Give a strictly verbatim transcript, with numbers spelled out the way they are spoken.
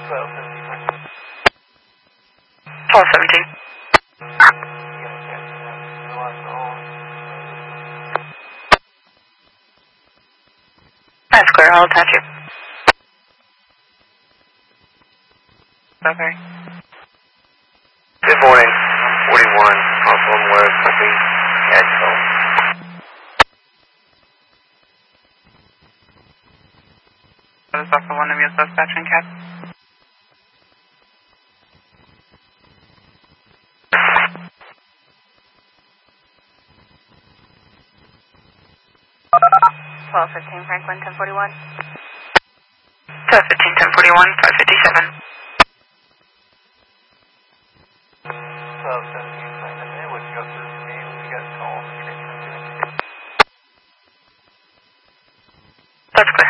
twelve seventeen. That's clear, I'll attach you. Okay. Good morning, forty-one, Hawthorne West, copy, Cadco. That is also one of your dispatching cats. twelve fifteen Franklin, ten forty-one. twelve fifteen, ten forty-one, five fifty-seven. twelve seventeen Franklin, there, would you go through the name? We got a call on the street. That's clear.